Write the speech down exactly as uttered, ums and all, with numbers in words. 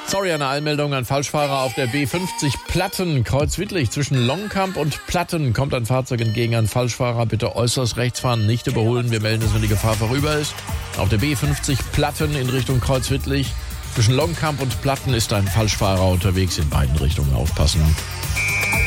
Sorry, eine Einmeldung an Falschfahrer auf der B fünfzig Platten, Kreuzwittlich. Zwischen Longkamp und Platten kommt ein Fahrzeug entgegen. An Falschfahrer bitte äußerst rechts fahren, nicht überholen. Wir melden es, wenn die Gefahr vorüber ist. Auf der B fünfzig Platten in Richtung Kreuzwittlich. Zwischen Longkamp und Platten ist ein Falschfahrer unterwegs. In beiden Richtungen aufpassen.